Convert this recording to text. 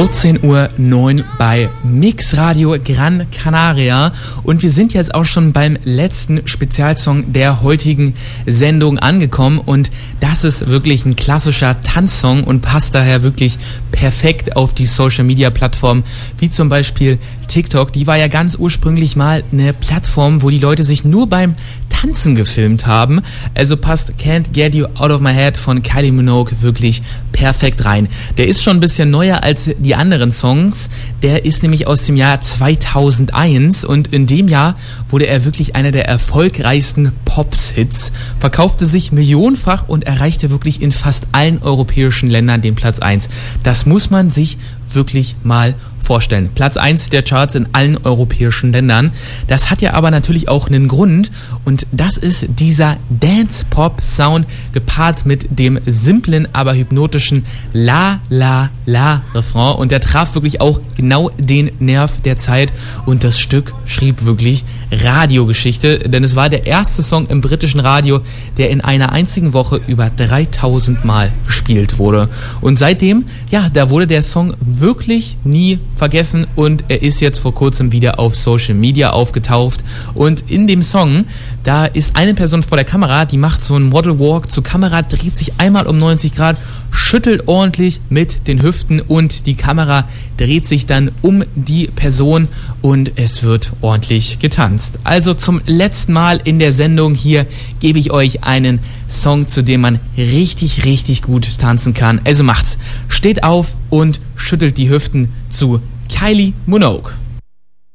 14:09 Uhr bei Mix Radio Gran Canaria und wir sind jetzt auch schon beim letzten Spezialsong der heutigen Sendung angekommen und das ist wirklich ein klassischer Tanzsong und passt daher wirklich perfekt auf die Social Media Plattform wie zum Beispiel TikTok. Die war ja ganz ursprünglich mal eine Plattform, wo die Leute sich nur beim Tanzen gefilmt haben. Also passt Can't Get You Out of My Head von Kylie Minogue wirklich perfekt rein. Der ist schon ein bisschen neuer als die anderen Songs. Der ist nämlich aus dem Jahr 2001 und in dem Jahr wurde er wirklich einer der erfolgreichsten Pops-Hits, verkaufte sich millionenfach und erreichte wirklich in fast allen europäischen Ländern den Platz 1. Das muss man sich wirklich mal vorstellen. Platz 1 der Charts in allen europäischen Ländern. Das hat ja aber natürlich auch einen Grund und das ist dieser Dance-Pop-Sound gepaart mit dem simplen, aber hypnotischen La-La-La-Refrain und der traf wirklich auch genau den Nerv der Zeit und das Stück schrieb wirklich Radiogeschichte, denn es war der erste Song im britischen Radio, der in einer einzigen Woche über 3000 Mal gespielt wurde. Und seitdem, ja, da wurde der Song wirklich nie vergessen und er ist jetzt vor kurzem wieder auf Social Media aufgetaucht und in dem Song, da ist eine Person vor der Kamera, die macht so einen Model Walk zur Kamera, dreht sich einmal um 90 Grad, schüttelt ordentlich mit den Hüften und die Kamera dreht sich dann um die Person und es wird ordentlich getanzt. Also zum letzten Mal in der Sendung hier gebe ich euch einen Song, zu dem man richtig, richtig gut tanzen kann. Also macht's. Steht auf und schüttelt die Hüften zu Kylie Minogue.